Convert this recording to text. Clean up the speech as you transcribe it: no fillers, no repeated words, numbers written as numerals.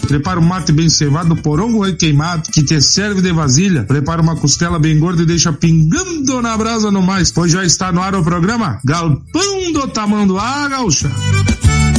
Prepara um mate bem cevado, porongo requeimado, que te serve de vasilha. Prepara uma costela bem gorda e deixa pingando na brasa no mais, pois já está no ar o programa Galpão do Tamanduá, gaúcha.